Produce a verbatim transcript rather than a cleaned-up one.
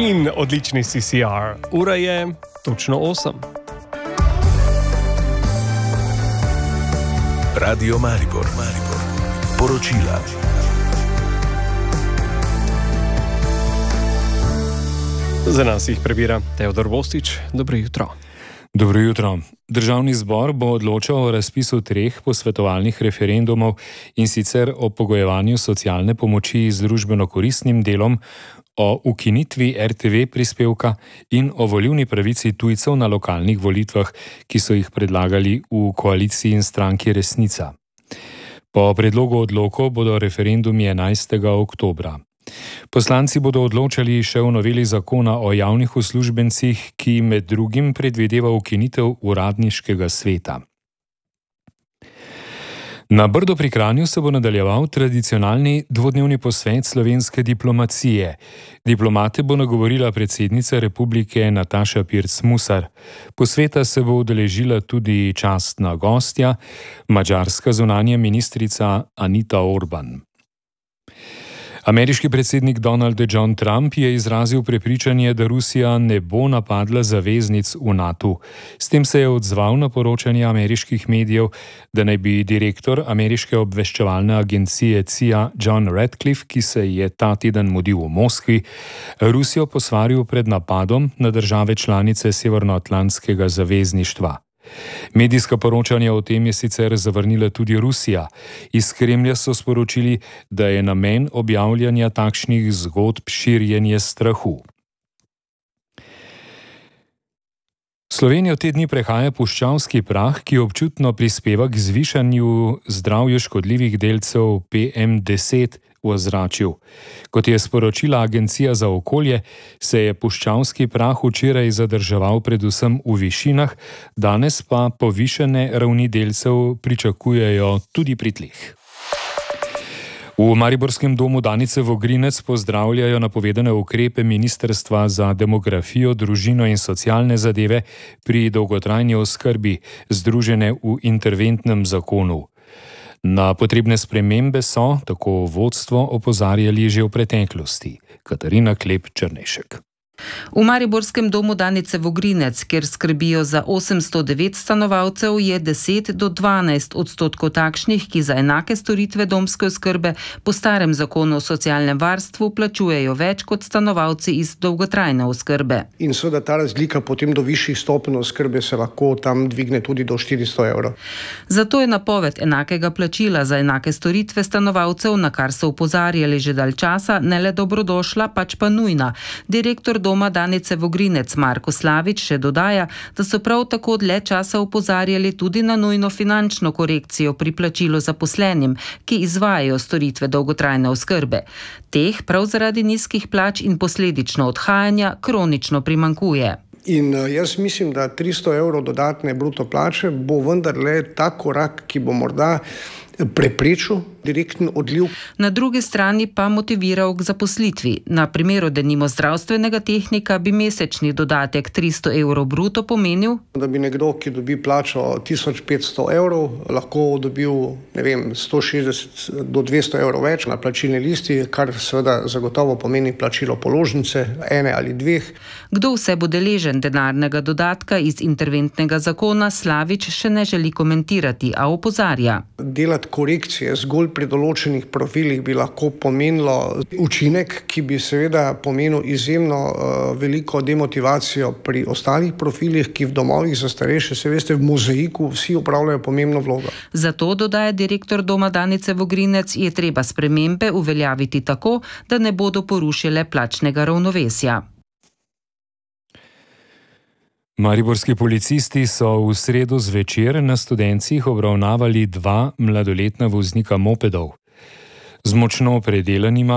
in odlični C C R. Ura je točno osem. Radio Maribor, Maribor. Poročila. Za nas jih prebira Teodor Bostič. Dobro jutro. Dobro jutro. Državni zbor bo odločal o razpisu treh posvetovalnih referendumov, in sicer o pogojevanju socialne pomoči z družbeno-koristnim delom, o ukinitvi R T V prispevka in o volilni pravici tujcev na lokalnih volitvah, ki so jih predlagali v koaliciji in stranki Resnica. Po predlogu odlokov bodo referendumi enajstega oktobra. Poslanci bodo odločali še o noveli zakona o javnih uslužbencih, ki med drugim predvideva ukinitev uradniškega sveta. Na Brdu pri Kranju se bo nadaljeval tradicionalni dvodnevni posvet slovenske diplomacije. Diplomate bo nagovorila predsednica republike Nataša Pirc Musar. Posveta se bo udeležila tudi častna gostja, madžarska zunanja ministrica Anita Orban. Ameriški predsednik Donald John Trump je izrazil prepričanje, da Rusija ne bo napadla zaveznic v NATO. S tem se je odzval na poročanje ameriških medijev, da naj bi direktor ameriške obveščevalne agencije C I A John Ratcliffe, ki se je ta teden mudil v Moskvi, Rusijo posvaril pred napadom na države članice Severnoatlantskega zavezništva. Medijska poročanja o tem je sicer zavrnila tudi Rusija. Iz Kremlja so sporočili, da je namen objavljanja takšnih zgodb širjenje strahu. Slovenijo te dni prehaja puščavski prah, ki občutno prispeva k zvišanju zdravju škodljivih delcev P M deset v ozračju. Kot je sporočila Agencija za okolje, se je puščavski prah včeraj zadrževal predvsem v višinah, danes pa povišene ravni delcev pričakujejo tudi pri tleh. V mariborskem domu Danice Vogrinec pozdravljajo napovedane ukrepe Ministrstva za demografijo, družino in socialne zadeve pri dolgotrajni oskrbi, združene v interventnem zakonu. Na potrebne spremembe so, tako vodstvo, opozarjali že v preteklosti. Katarina Klep Črnešek. V mariborskem domu Danice Vogrinec, kjer skrbijo za osemsto devet stanovalcev, je deset do dvanajst odstotkov takšnih, ki za enake storitve domske oskrbe po starem zakonu o socialnem varstvu plačujejo več kot stanovalci iz dolgotrajne oskrbe. In seveda ta razlika potem do višjih stopenj oskrbe se lahko tam dvigne tudi do štiristo evrov. Zato je napoved enakega plačila za enake storitve stanovalcev, na kar so opozarjali že dalj časa, ne le dobrodošla, pač pa nujna. Direktor doma Danice Vogrinec Marko Slavič še dodaja, da so prav tako dlje časa opozarjali tudi na nujno finančno korekcijo pri plačilu zaposlenim, ki izvajajo storitve dolgotrajne oskrbe. Teh prav zaradi nizkih plač in posledično odhajanja kronično primanjkuje. In jaz mislim, da tristo evrov dodatne bruto plače bo vendarle ta korak, ki bo morda preprečil direktni odliv. Na drugi strani pa motiviral k zaposlitvi. Na primeru denimo zdravstvenega tehnika bi mesečni dodatek tristo evrov bruto pomenil, da bi nekdo, ki dobi plačo tisoč petsto evrov, lahko dobil, ne vem, sto šestdeset do dvesto evrov več na plačilni listi, kar seveda zagotovo pomeni plačilo položnice, ene ali dveh. Kdo vse bo deležen denarnega dodatka iz interventnega zakona, Slavič še ne želi komentirati, a opozarja. Delati korekcije zgolj pri določenih profilih bi lahko pomenilo učinek, ki bi seveda pomenil izjemno uh, veliko demotivacijo pri ostalih profilih, ki v domovih za starejše, se veste, v mozaiku vsi opravljajo pomembno vlogo. Zato, dodaja direktor doma Danice Vogrinec, je treba spremembe uveljaviti tako, da ne bodo porušile plačnega ravnovesja. Mariborski policisti so v sredo zvečer na Studencih obravnavali dva mladoletna voznika mopedov. Z močno predelanima